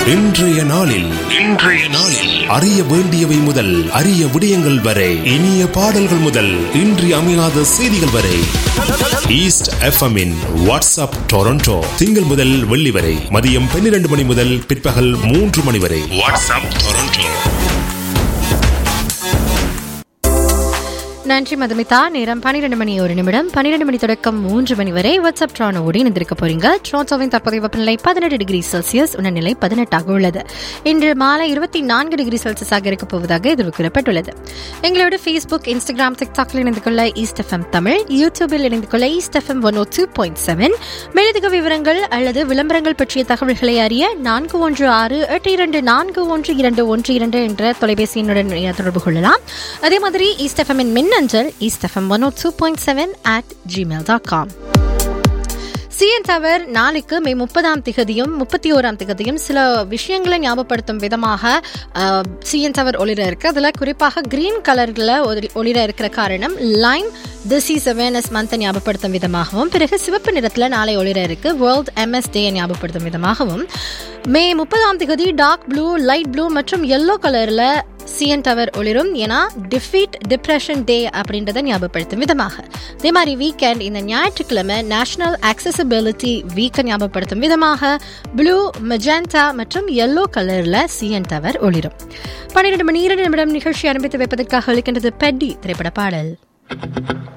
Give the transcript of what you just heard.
இன்றைய நாளில் அறிய வேண்டியவை முதல் அரிய விடயங்கள் வரை, இனிய பாடல்கள் முதல் இன்றி அமையாத செய்திகள் வரை, ஈஸ்ட் எஃப்எம்மின் வாட்ஸ்அப் டொரண்டோ திங்கள் முதல் வெள்ளி வரை மதியம் 12 மணி முதல் பிற்பகல் 3 மணி வரை. WhatsApp Toronto. நன்றி மதுமிதா. நேரம் 12 மணி 1 நிமிடம். 12 மணி தொடக்கம் 3 மணி வரை வாட்ஸ்அப் ட்ரானோடு இணைந்திருக்க போறீங்க. டொரண்டோவின் தற்போதைய வெப்பநிலை 18 டிகிரி செல்சியஸ், உணர்நிலை 18 உள்ளது. இன்று மாலை 24 டிகிரி செல்சியஸாக இருக்க போவதாக எதிர்பார்க்கப்பட்டுள்ளது. எங்களோட ஃபேஸ்புக், இன்ஸ்டாகிராம், டிக்டாக்ல இணைந்து கொள்ள ஈஸ்ட் எஃப்எம் தமிழ், யூடியூபில் இணைந்து கொள்ள ஈஸ்ட் எஃப்எம் 102.7. மேலதிக விவரங்கள் அல்லது விளம்பரங்கள் பற்றிய தகவல்களை அறிய 4161241212 என்ற தொலைபேசி எண்ணுடன் தொடர்பு கொள்ளலாம். அதே மாதிரி ஈஸ்ட் எஃப்எம்மின் மின்னஞ்சல் eastfm102.7@gmail.com. சிஎன் டவர் நாளைக்கு மே 30ஆம் திகதியும் 31ஆம் திகதியும் சில விஷயங்களை ஞாபகப்படுத்தும் விதமாக சிஎன் டவர் ஒளிர இருக்கு. அதுல குறிப்பாக கிரீன் கலர்ல ஒளிர இருக்கிற காரணம் லைம் டிசீஸ் அவேர்னஸ் மந்த் ஞாபகப்படுத்தும் விதமாகவும், பிறகு சிவப்பு நிறத்துல நாளை ஒளிர இருக்கு வேர்ல்ட் MS டே ஞாபகப்படுத்தும் விதமாகவும், மே 30ஆம் திகதி டார்க் ப்ளூ, லைட் ப்ளூ மற்றும் எல்லோ கலர்ல சிஎன் டவர் ஒளிரும். ஏன்னா டிஃபீட் டிப்ரெஷன் டே அப்படின்றத ஞாபகப்படுத்தும் விதமாக. அதே மாதிரி வீக்கெண்ட் இந்த ஞாயிற்றுக்கிழமை நேஷனல் ஆக்சசிபிலிட்டி வீக்கை ஞாபகப்படுத்தும் விதமாக ப்ளூ, மெஜெண்டா மற்றும் எல்லோ கலர்ல சிஎன் டவர் ஒளிரும். 12 மணி 2 நிமிடம் நிகழ்ச்சி ஆரம்பித்து வைப்பதற்காக இருக்கின்றது பெட்டி திரைப்பட பாடல்.